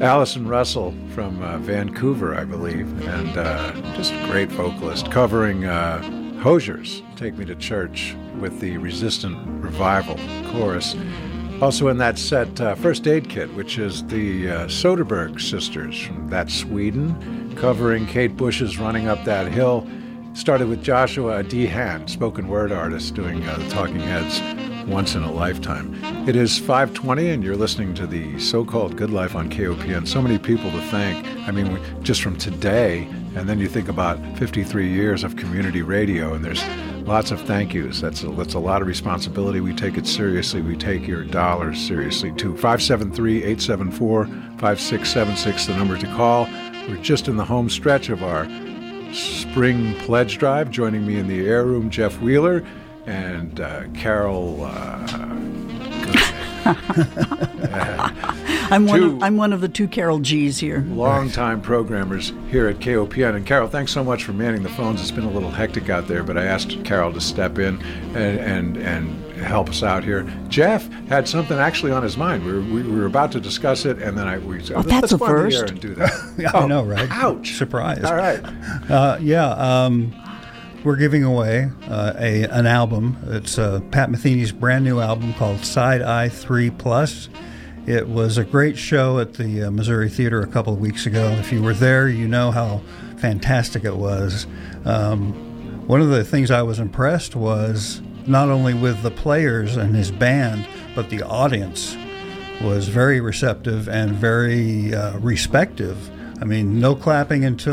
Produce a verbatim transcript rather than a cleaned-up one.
Allison Russell from uh, Vancouver, I believe, and uh, just a great vocalist, covering uh, Hosier's Take Me to Church with the Resistant Revival chorus. Also in that set, uh, First Aid Kit, which is the uh, Soderbergh sisters from That's Sweden, covering Kate Bush's Running Up That Hill. Started with Joshua Dehan, spoken word artist, doing uh, the Talking Heads Once in a Lifetime. It is five twenty, and you're listening to the so-called Good Life on K O P N. So many people to thank. I mean, just from today, and then you think about fifty-three years of community radio, and there's lots of thank yous. That's a, that's a lot of responsibility. We take it seriously. We take your dollars seriously, too. five seven three, eight seven four, five six seven six, the number to call. We're just in the home stretch of our Spring Pledge Drive. Joining me in the air room, Jeff Wheeler and uh, Carol. Uh, I'm one. Of, I'm one of the two Carol G's here. Longtime programmers here at K O P N. And Carol, thanks so much for manning the phones. It's been a little hectic out there, but I asked Carol to step in and and, and help us out here. Jeff had something actually on his mind. We were, we were about to discuss it, and then I we said, oh, that's let's a go on the first. air and do that. Yeah, oh, I know, right? Ouch! Surprise! All right. Uh, yeah. Um, We're giving away uh, a an album. It's uh, Pat Metheny's brand new album called Side Eye three Plus. It was a great show at the uh, Missouri Theater a couple of weeks ago. If you were there, you know how fantastic it was. Um, one of the things I was impressed was not only with the players and his band, but the audience was very receptive and very uh, respective. I mean, no clapping until